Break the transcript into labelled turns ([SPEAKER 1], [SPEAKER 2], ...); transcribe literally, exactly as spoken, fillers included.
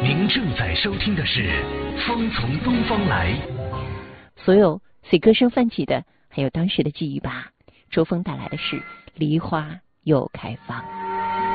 [SPEAKER 1] 您正在收听的是《风从东方来》。
[SPEAKER 2] 所有随歌声泛起的，还有当时的记忆吧。周峰带来的是《梨花又开放》。